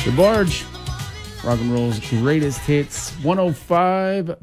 The Barge, rock and roll's greatest hits, 105.7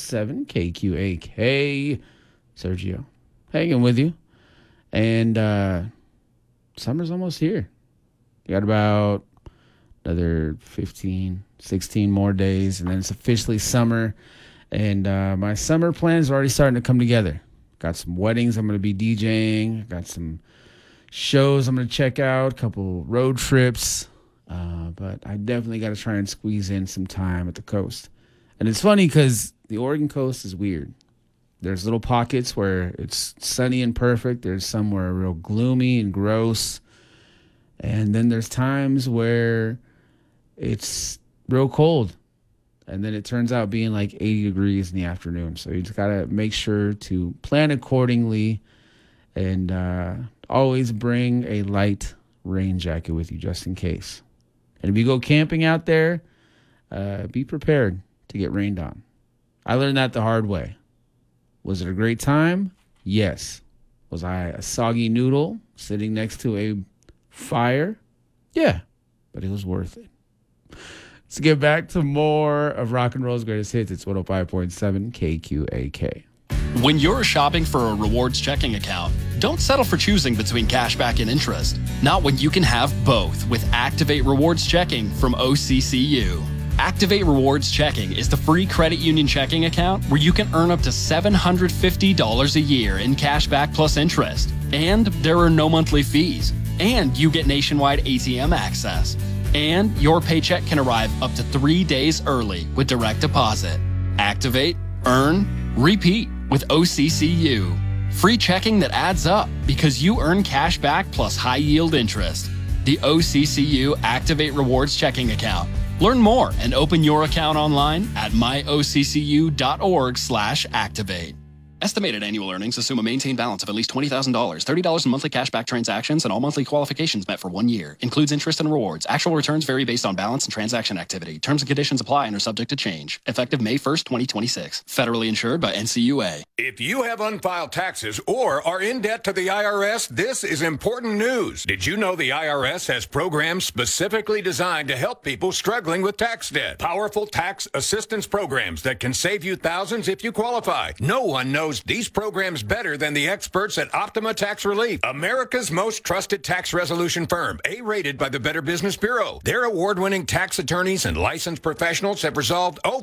KQAK. Sergio, hanging with you. And summer's almost here. You got about another 15, 16 more days, and then it's officially summer. And my summer plans are already starting to come together. Got some weddings I'm going to be DJing. Got some shows I'm going to check out, a couple road trips. But I definitely got to try and squeeze in some time at the coast. And it's funny because the Oregon coast is weird. There's little pockets where it's sunny and perfect. There's some where real gloomy and gross. And then there's times where it's real cold. And then it turns out being like 80 degrees in the afternoon. So you just got to make sure to plan accordingly and always bring a light rain jacket with you just in case. And if you go camping out there, be prepared to get rained on. I learned that the hard way. Was it a great time? Yes. Was I a soggy noodle sitting next to a fire? Yeah, but it was worth it. Let's get back to more of rock and roll's greatest hits. It's 105.7 KQAK. When you're shopping for a rewards checking account, don't settle for choosing between cashback and interest. Not when you can have both with Activate Rewards Checking from OCCU. Activate Rewards Checking is the free credit union checking account where you can earn up to $750 a year in cashback plus interest. And there are no monthly fees. And you get nationwide ATM access. And your paycheck can arrive up to 3 days early with direct deposit. Activate, earn, repeat with OCCU. Free checking that adds up because you earn cash back plus high yield interest. The OCCU Activate Rewards Checking Account. Learn more and open your account online at myoccu.org/activate. Estimated annual earnings assume a maintained balance of at least $20,000, $30 in monthly cashback transactions, and all monthly qualifications met for 1 year. Includes interest and rewards. Actual returns vary based on balance and transaction activity. Terms and conditions apply and are subject to change. Effective May 1st, 2026. Federally insured by NCUA. If you have unfiled taxes or are in debt to the IRS, this is important news. Did you know the IRS has programs specifically designed to help people struggling with tax debt? Powerful tax assistance programs that can save you thousands if you qualify. No one knows these programs better than the experts at Optima Tax Relief, America's most trusted tax resolution firm, A-rated by the Better Business Bureau. Their award-winning tax attorneys and licensed professionals have resolved over